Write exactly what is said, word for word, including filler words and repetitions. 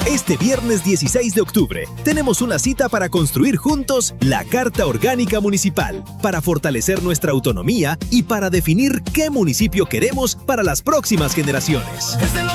Este viernes dieciséis de octubre tenemos una cita para construir juntos la Carta Orgánica Municipal, para fortalecer nuestra autonomía y para definir qué municipio queremos para las próximas generaciones.